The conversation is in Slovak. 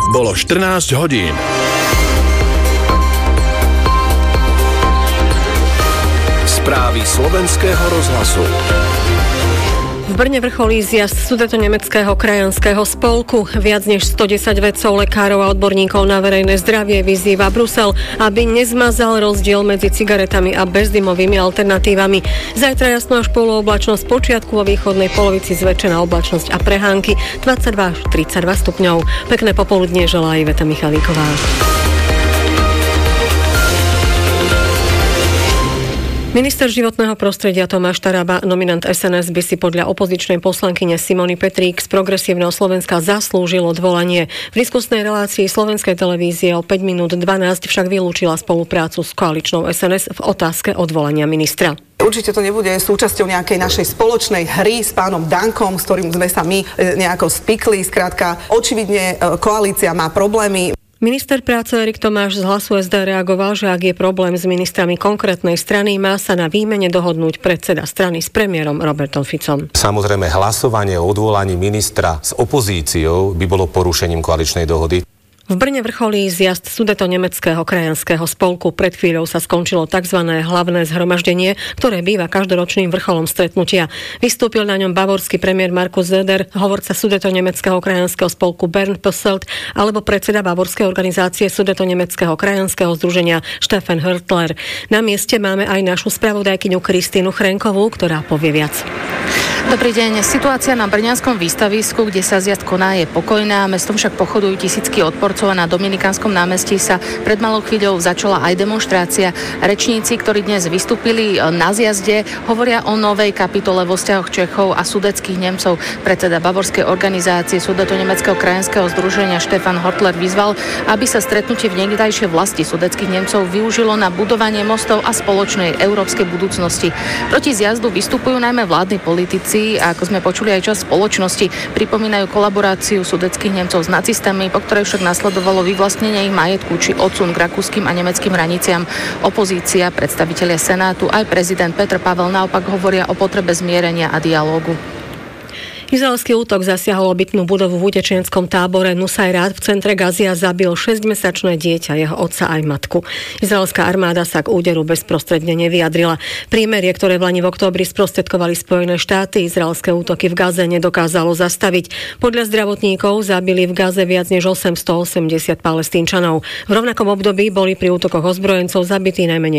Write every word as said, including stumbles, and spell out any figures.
Bolo štrnásť hodín. Správy slovenského rozhlasu. V Brne vrcholí zjazd Sudetonemeckého krajanského spolku. Viac než stodesať vedcov, lekárov a odborníkov na verejné zdravie vyzýva Brusel, aby nezmazal rozdiel medzi cigaretami a bezdymovými alternatívami. Zajtra jasno až polooblačnosť, počiatku vo východnej polovici zväčšená oblačnosť a prehánky dvadsaťdva až tridsaťdva stupňov. Pekné popoludnie želá Iveta Michalíková. Minister životného prostredia Tomáš Taraba, nominant es en es, by si podľa opozičnej poslankyne Simony Petrík z Progresívneho Slovenska zaslúžil odvolanie. V diskusnej relácii Slovenskej televízie o päť minút dvanásť však vylúčila spoluprácu s koaličnou es en es v otázke odvolania ministra. Určite to nebude súčasťou nejakej našej spoločnej hry s pánom Dankom, s ktorým sme sa my nejako spikli. Skrátka, očividne koalícia má problémy. Minister práce Erik Tomáš z Hlasu es dé reagoval, že ak je problém s ministrami konkrétnej strany, má sa na výmene dohodnúť predseda strany s premiérom Robertom Ficom. Samozrejme, hlasovanie o odvolaní ministra s opozíciou by bolo porušením koaličnej dohody. V Brne vrcholí zjazd Sudetonemeckého krajanského spolku. Pred chvíľou sa skončilo tzv. Hlavné zhromaždenie, ktoré býva každoročným vrcholom stretnutia. Vystúpil na ňom bavorský premiér Markus Söder, hovorca Sudetonemeckého krajanského spolku Bernd Posselt alebo predseda bavorskej organizácie Sudetonemeckého krajanského združenia Stefan Hörtler. Na mieste máme aj našu spravodajkyňu Kristínu Chrenkovú, ktorá povie viac. Dobrý deň. Situácia na brňanskom výstavisku, kde sa zjazd koná, je pokojná. Mestom však pochodujú tisícky odporcov a na Dominikánskom námestí sa pred malou chvíľou začala aj demonštrácia. Rečníci, ktorí dnes vystúpili na zjazde, hovoria o novej kapitole vo vzťahoch Čechov a sudeckých Nemcov. Predseda bavorskej organizácie Sudetonemeckého krajanského združenia Stefan Hörtler vyzval, aby sa stretnutie v niekdajšej vlasti sudeckých Nemcov využilo na budovanie mostov a spoločnej európskej budúcnosti. Proti zjazdu vystupujú najmä vládni politici, a ako sme počuli aj časť spoločnosti, pripomínajú kolaboráciu sudeckých Nemcov s nacistami, po ktorej však nasledovalo vyvlastnenie ich majetku či odsun k rakúskym a nemeckým hraniciam. Opozícia, predstavitelia Senátu aj prezident Petr Pavel naopak hovoria o potrebe zmierenia a dialógu. Izraelský útok zasiahol obytnú budovu v utečenskom tábore Nusajrat v centre Gazy a zabil šesťmesačné dieťa, jeho otca aj matku. Izraelská armáda sa k úderu bezprostredne nevyjadrila. Prímerie, ktoré v lani v októbri sprostredkovali Spojené štáty, izraelské útoky v Gaze nedokázalo zastaviť. Podľa zdravotníkov zabili v Gaze viac než osemstoosemdesiat Palestínčanov. V rovnakom období boli pri útokoch ozbrojencov zabití najmenej